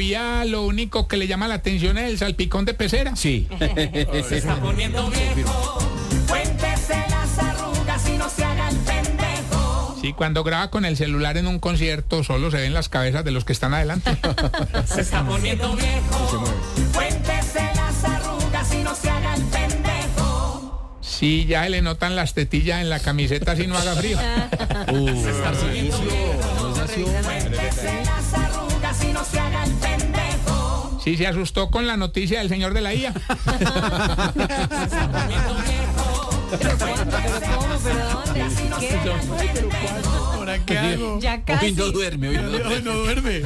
todavía lo único que le llama la atención es el salpicón de pecera. Sí. Se está poniendo viejo. Cuéntese las arrugas y no se haga el pendejo. Sí, cuando graba con el celular en un concierto solo se ven las cabezas de los que están adelante. Se está poniendo viejo. Cuéntese las arrugas y no se haga el pendejo. Sí, ya se le notan las tetillas en la camiseta si no haga frío. Se está poniendo viejo. Cuéntese las arrugas y no se haga el pendejo. Sí, se asustó con la noticia del señor de la IA. Se está poniendo viejo. Cuéntese las arrugas y no se haga el pendejo. ¿Ahora qué hago? Ya casi. Hoy no duerme, hoy no duerme. Hoy no duerme.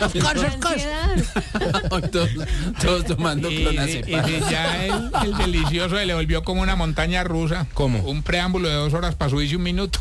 Todos tomando Y clonazepam. ya el delicioso se le volvió como una montaña rusa. ¿Cómo? Un preámbulo de 2 horas para subirse 1 minuto.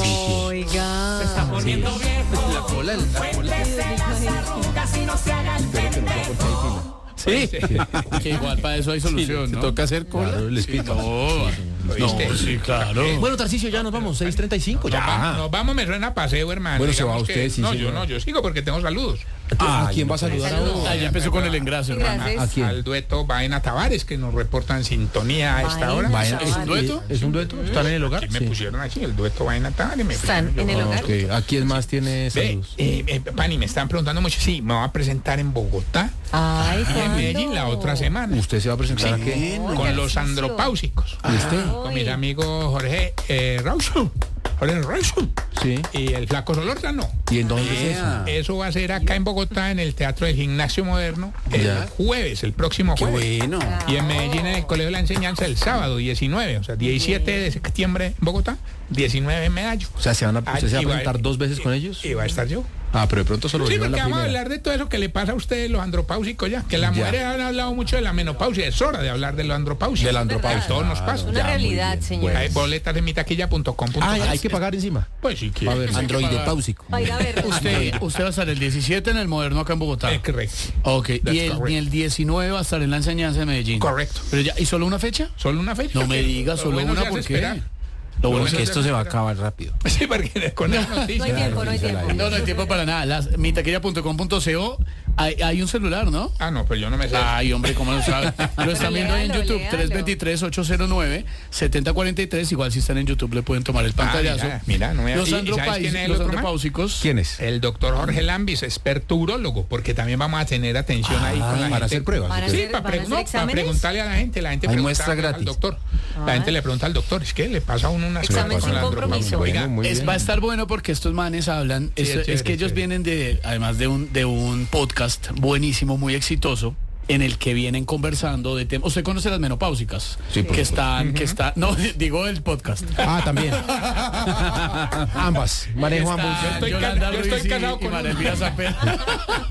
Oiga. Se está poniendo viejo. La cola. Cuéntese las arrugas y no se haga el pendejo. Sí. Que igual para eso hay solución, Se ¿no? toca hacer cola. Claro, les pito. No, sí, claro. Bueno, Tarcisio, ya nos vamos, 6:35. Ya. Nos vamos, me suena paseo, hermano. Bueno, se va Digamos usted, que- sí, No, señor. yo sigo porque tengo saludos. ¿A quién va a saludar ahora? Ah, ya empezó con el engrase, hermano. Gracias. ¿A quién? Al dueto Vaina Tavares, que nos reportan sintonía a esta hora. Vaina. ¿Es un dueto? ¿Es un dueto? ¿Están en el hogar? Aquí me Sí. pusieron así, el dueto Vaina Tavares. Me Están pusieron en el yo. hogar. Ok, ¿a quién más tiene Ve, saludos? Pani, me están preguntando mucho. Sí, me voy a presentar en Bogotá Ay, y en Medellín la otra semana. ¿Usted se va a presentar a qué? Con los andropáusicos. ¿Y usted? Con mis amigos Jorge Raucho. Jorge Raucho. Sí. Y el Flaco Solórzano. ¿Y en dónde es eso? Eso va a ser acá en Bogotá, en el Teatro del Gimnasio Moderno, el Ya. jueves, el próximo Qué jueves. bueno. Y en Medellín, en el Colegio de la Enseñanza, el sábado 19, o sea, 17 de septiembre en Bogotá, 19 en Medallo. O sea, ¿usted se va a Allí presentar 2 veces con ellos? Y va a estar yo. Ah, pero de pronto solo Sí, llevan porque la vamos a primera. hablar de todo eso que le pasa a ustedes, los andropáusicos ya. Que las Ya. mujeres han hablado mucho de la menopausia. Es hora de hablar de la andropausia. De la andropausia. A todos nos pasa. Una Ya, muy realidad, bien. señor. Hay boletas en mitaquilla.com. Ah, hay que pagar encima. Pues sí, Va a haber quiere. androidepáusico. Va a ir a ver. Usted va a estar el 17 en el Moderno acá en Bogotá. Es correcto. Ok, That's y correct. el 19 va a estar en la enseñanza de Medellín. Correcto. Pero ya, ¿y solo una fecha? Solo una fecha. No me diga, Lo solo bueno una, se hace ¿por qué? esperar. Lo bueno Bueno, es que Esto se va a acabar rápido. Sí, porque con la noticia. No hay tiempo, no hay tiempo. no hay tiempo para nada. Mitaquilla.com.co hay un celular, ¿no? Ah, no, pero yo no me sé. Ay, hombre, ¿cómo lo sabe? Lo están viendo ahí en léalo, YouTube, léalo. 323-809-7043. Igual si están en YouTube le pueden tomar el pantallazo. mira, no me Los ¿y sabes quién es el los otro man? andropáusicos. ¿Quién es? El doctor Jorge Lambis, experto urólogo, porque también vamos a tener atención ahí con la gente. para hacer pruebas. Para Sí, hacer- para, ¿van a hacer para exámenes? preguntarle a la gente. La gente Hay pregunta muestra al gratis. doctor. La gente le pregunta al doctor, es que le pasa a uno una Examen con sin la compromiso. andropausia. Oiga, Muy bien. Va a estar bueno porque estos manes hablan, Sí, es es chévere, que ellos chévere. vienen de, además de un podcast buenísimo, muy exitoso, en el que vienen conversando de temas. ¿Usted conoce las menopáusicas? Sí, por que supuesto. están, no, digo el podcast. Ah, también. Ambas. Manejo ambos. Está estoy Yolanda yo estoy Ruiz casado y con María uno. Elvira Zapata.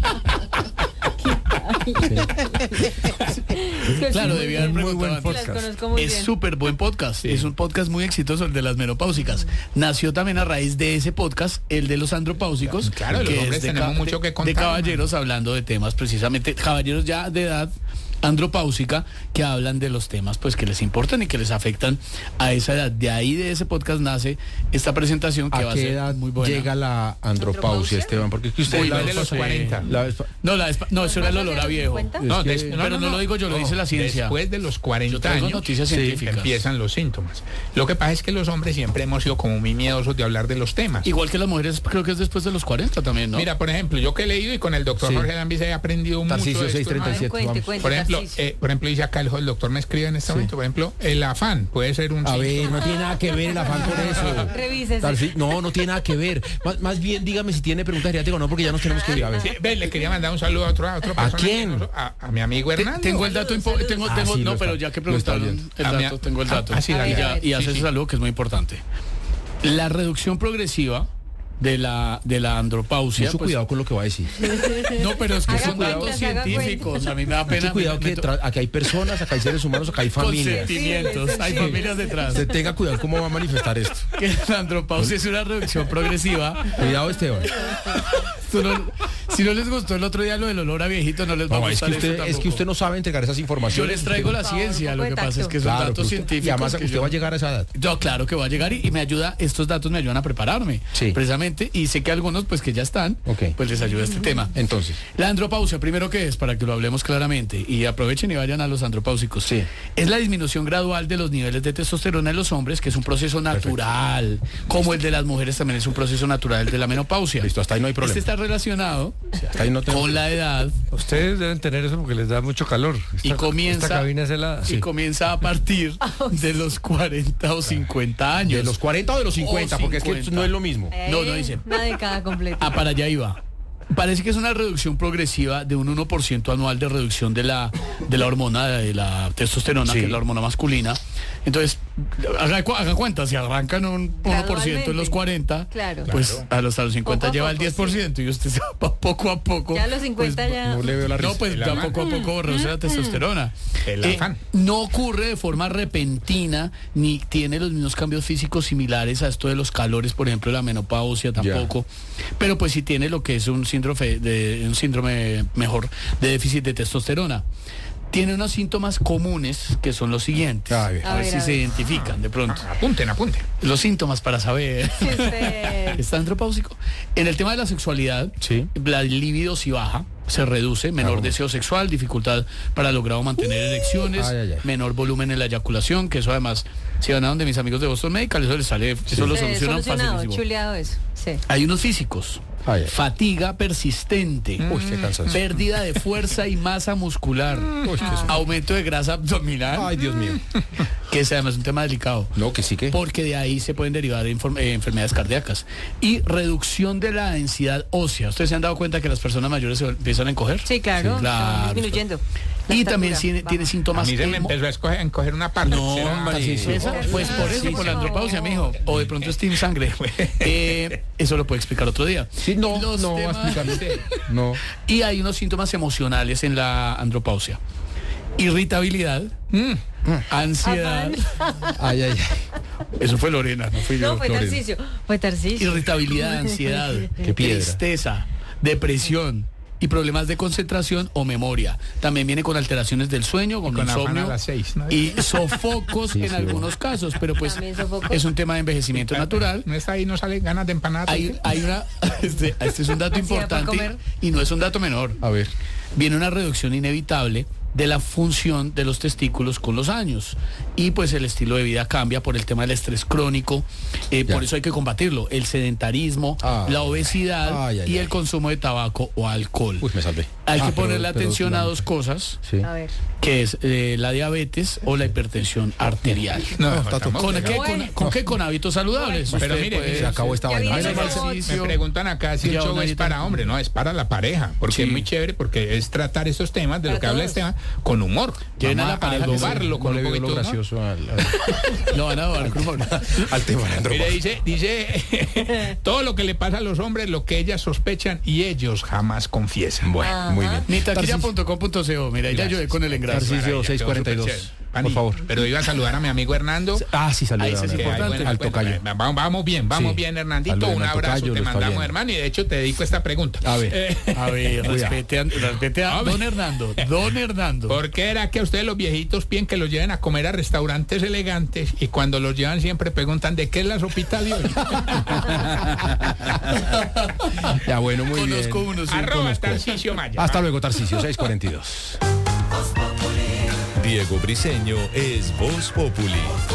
Claro, debía haber Muy buen preguntado antes. Las podcast. conozco muy Es bien. súper buen podcast, es un podcast muy exitoso el de las menopáusicas. Nació también a raíz de ese podcast, el de los andropáusicos. Claro, los que es hombres de tenemos mucho que contar, de caballeros hablando de temas precisamente, caballeros ya de edad andropáusica, que hablan de los temas pues que les importan y que les afectan a esa edad. De ahí de ese podcast nace esta presentación que va ¿A a qué ser edad muy buena. llega la andropausia, Esteban? Porque es que usted Uy, la de los 40. la vez No, eso era el olor a viejo. 50? No, Es que- pero no lo digo yo, lo dice la ciencia. Después de los 40 Yo traigo años noticias sí, científicas. empiezan los síntomas. Lo que pasa es que los hombres siempre hemos sido como muy miedosos de hablar de los temas. Igual que las mujeres, creo que es después de los 40 también, ¿no? Mira, por ejemplo, yo que he leído y con el doctor Sí. Jorge Lambis he aprendido Tarcisio mucho de esto. 637. Cuente, vamos. cuente, Por ejemplo, Tarcisio. dice acá el doctor me escribe en este momento, por ejemplo, el afán puede ser un A ver, síntoma. no tiene nada que ver el afán con eso. Revísese. No tiene nada que ver. Más bien, dígame si tiene preguntas geriátricas o no, porque ya nos tenemos que ir a ver. Sí, ve, le quería mandar un saludo a otro persona. quién? A mi amigo Hernando. Tengo el dato, tengo, Ah, sí, no, lo pero está- ya que lo está preguntaron viendo. el Ah, dato, mira. tengo el dato. Ah, sí, dale, y dale. y hace Sí, ese sí. saludo que es muy importante. La reducción progresiva de la andropausia. Mucho pues, cuidado con lo que va a decir. no, pero es que Haga son cuentas, datos haga científicos. cuentas. A mí me da pena. Mucho cuidado que acá hay personas, acá hay seres humanos, acá hay con familias. sentimientos. Hay Sí. familias detrás. Usted tenga cuidado cómo va a manifestar esto. Que la andropausia es una reducción progresiva. Cuidado, Esteban. Tú no- Si no les gustó el otro día lo del olor a viejito, no les va a No, gustar esto es que tampoco. usted no sabe entregar esas Yo informaciones. les traigo la Por favor, ciencia, un lo poco que de pasa es tacto. que son Claro, datos pero usted- científicos. y además que usted yo- va a llegar a esa edad. Yo, claro que voy a llegar y me ayuda, estos datos me ayudan a prepararme, Sí. precisamente, y sé que algunos, pues que ya están, Ok. pues les ayuda este tema. Entonces, La andropausia, primero que es, para que lo hablemos claramente, y aprovechen y vayan a los andropáusicos. Sí. Es la disminución gradual de los niveles de testosterona en los hombres, que es un proceso natural, como el de las mujeres también es un proceso natural el de la menopausia. listo, hasta ahí no hay Este problema. está relacionado Hasta ahí no tengo- con la edad Ustedes deben tener eso porque les da mucho calor. y comienza, Esta cabina es helada. y comienza a partir de los 40 o 50 años. ¿De los 40 o de los 50? O Porque es que 50. no es lo mismo. No, no dice. Una década completa. Ah, para allá iba. Parece que es una reducción progresiva de un 1% anual de reducción de la hormona, de la testosterona, Sí. que es la hormona masculina. Entonces, haga cuenta, si arrancan un 1% en los 40, Claro. pues a los 50 Poco a lleva el poco, 10% y usted se va poco a poco. Ya a los 50 pues, ya. No le veo la risa. No, pues ya poco a poco reduce la testosterona. El afán. No ocurre de forma repentina, ni tiene los mismos cambios físicos similares a esto de los calores, por ejemplo, la menopausia tampoco. Pero pues sí tiene lo que es un síndrome mejor de déficit de testosterona. Tiene unos síntomas comunes que son los siguientes. A ver. A ver A si ver. se identifican de pronto. Apunten. Los síntomas para saber. Sí, usted- ¿Está andropáusico? En el tema de la sexualidad, Sí. la libido sí baja, se reduce, menor bueno. deseo sexual, dificultad para lograr o mantener erecciones, Ay, ay, ay. menor volumen en la eyaculación, que eso además, si van a donde mis amigos de Boston Medical, eso les sale, eso lo solucionan solucionado, fácilísimo. chuleado eso. Sí. Hay unos físicos, Ay, ay. fatiga persistente, Uy, qué cansancio. pérdida de fuerza y masa muscular, aumento de grasa abdominal, Ay, Dios mío. que es además un tema delicado. No, que sí que. Porque de ahí se pueden derivar enfermedades cardíacas. Y reducción de la densidad ósea. ¿Ustedes se han dado cuenta que las personas mayores se empiezan a encoger? Sí, claro. Sí, claro. Disminuyendo. La Y también estatura tiene baja. A síntomas mí se me emo- empezó a encoger una parte. No, ¿Será? hombre, Tarcisio. pues por eso, por la andropausia, mijo. O de pronto es team sangre. Eso lo puede explicar otro día. Sí, no, Los no va a temas- explicarlo. No. Y hay unos síntomas emocionales en la andropausia. Irritabilidad, ansiedad. Ay, ay, ay. Eso fue Lorena, no fui yo. No, fue Lorena. Tarcisio. Fue Tarcisio. Irritabilidad, ansiedad, Qué piedra. tristeza, depresión y problemas de concentración o memoria. También viene con alteraciones del sueño, con Con afán a insomnio las 6, ¿no? y sofocos Sí, en sí, algunos casos, pero pues También sofocos. es un tema de envejecimiento natural. No está ahí, no sale ganas de empanada. Hay una, este es un dato Ansiedad por importante comer. y no es un dato menor. A ver. Viene una reducción inevitable de la función de los testículos con los años y pues el estilo de vida cambia por el tema del estrés crónico, por eso hay que combatirlo, el sedentarismo, Ay. la obesidad Ay, ay, y ay. el consumo de tabaco o alcohol. Uy, me salvé. Hay que pero- ponerle pero atención a la- dos cosas, Sí. A ver. que es la diabetes o la hipertensión arterial. No, está estamos- ¿Con qué? Bueno. ¿Con qué? Con hábitos saludables. Pero Usted mire, puede- Se acabó esta Ya vaina. viene Menos el mal otro. se- Me preguntan acá si el Ya show una es dieta. para hombre, no, es para la pareja, porque Sí. es muy chévere, porque es tratar estos temas, de lo Para que habla todos. Esteban, con humor. Llena Vamos la pareja, adobarlo No con le un veo lo poquito de humor. gracioso al Lo van a dar como al tema de la Mire, andropausia. dice, todo lo que le pasa a los hombres, lo que ellas sospechan y ellos jamás confiesan. Bueno, muy bien. Ni taquilla.com.co. Mira, ya yo con el engrase. Tarcisio, Maravilla, quedó 642. súper chévere. Pani, Por favor. Pero iba a saludar a mi amigo Hernando. Ah, sí, saluda. Ahí sí es Hernando. importante. Bueno, Al bueno, tocayo. vamos Sí. bien, Hernandito. Saluden Un al abrazo, tocayo, te lo está mandamos, viendo. hermano, y de hecho te dedico esta pregunta. A ver. A ver, respete a don Hernando. Don Hernando. ¿Por qué era que a ustedes los viejitos piden que los lleven a comer a restaurantes elegantes y cuando los llevan siempre preguntan de qué es la sopita de hoy? Ya, bueno, muy Conozco bien. uno, sí. Arroba Tarcisio Maya. Hasta luego, Tarcisio, 642. Diego Briseño es Voz Populi.